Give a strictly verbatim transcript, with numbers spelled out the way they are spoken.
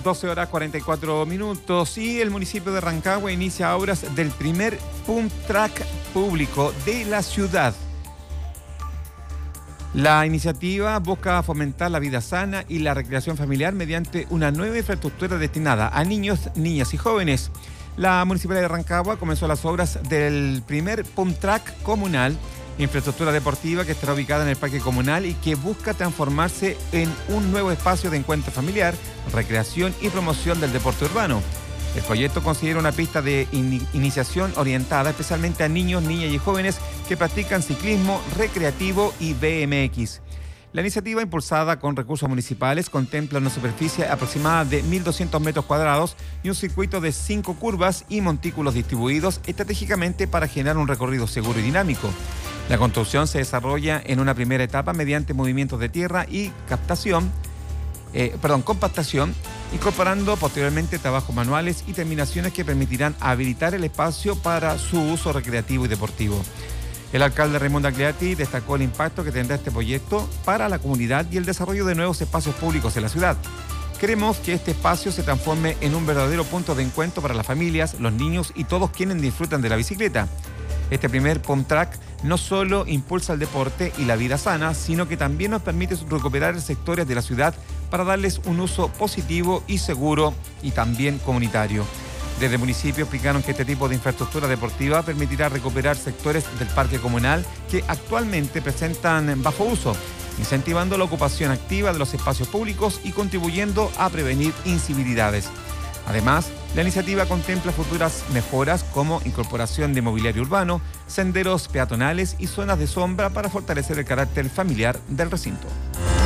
doce horas cuarenta y cuatro minutos y el municipio de Rancagua inicia obras del primer pump track público de la ciudad. La iniciativa busca fomentar la vida sana y la recreación familiar mediante una nueva infraestructura destinada a niños, niñas y jóvenes. La Municipalidad de Rancagua comenzó las obras del primer pump track comunal, infraestructura deportiva que estará ubicada en el parque comunal y que busca transformarse en un nuevo espacio de encuentro familiar, recreación y promoción del deporte urbano. El proyecto considera una pista de in- iniciación orientada especialmente a niños, niñas y jóvenes que practican ciclismo recreativo y B M X. La iniciativa, impulsada con recursos municipales, contempla una superficie aproximada de mil doscientos metros cuadrados y un circuito de cinco curvas y montículos distribuidos estratégicamente para generar un recorrido seguro y dinámico. La construcción se desarrolla en una primera etapa mediante movimientos de tierra y captación, eh, perdón, compactación, incorporando posteriormente trabajos manuales y terminaciones que permitirán habilitar el espacio para su uso recreativo y deportivo. El alcalde Raimundo Agliati destacó el impacto que tendrá este proyecto para la comunidad y el desarrollo de nuevos espacios públicos en la ciudad. Queremos que este espacio se transforme en un verdadero punto de encuentro para las familias, los niños y todos quienes disfrutan de la bicicleta. Este primer pump track no solo impulsa el deporte y la vida sana, sino que también nos permite recuperar sectores de la ciudad para darles un uso positivo y seguro y también comunitario. Desde el municipio explicaron que este tipo de infraestructura deportiva permitirá recuperar sectores del parque comunal que actualmente presentan bajo uso, incentivando la ocupación activa de los espacios públicos y contribuyendo a prevenir incivilidades. Además, la iniciativa contempla futuras mejoras como incorporación de mobiliario urbano, senderos peatonales y zonas de sombra para fortalecer el carácter familiar del recinto.